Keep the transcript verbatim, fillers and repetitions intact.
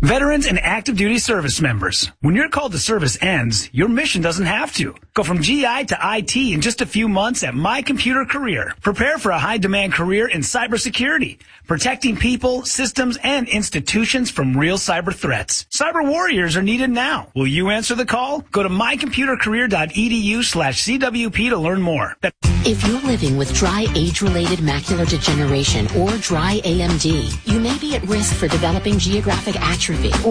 Veterans and active duty service members, when your call to service ends, your mission doesn't have to. Go from G I to I T in just a few months at My Computer Career. Prepare for a high-demand career in cybersecurity, protecting people, systems, and institutions from real cyber threats. Cyber warriors are needed now. Will you answer the call? Go to mycomputercareer.edu slash CWP to learn more. That- If you're living with dry age-related macular degeneration or dry A M D, you may be at risk for developing geographic atrophy